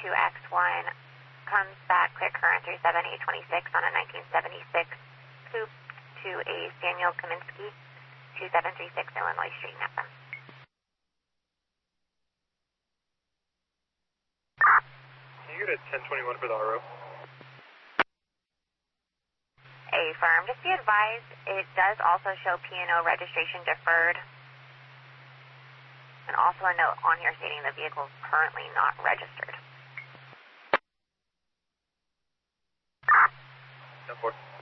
2X1 comes back clear current 37826 on a 1976 coupe to a Daniel Kaminsky, 2736 Illinois Street, Napa. Can you get a 1021 for the RO? Affirm. Just be advised, it does also show P&O registration deferred. And also a note on here stating the vehicle is currently not registered. 10-4.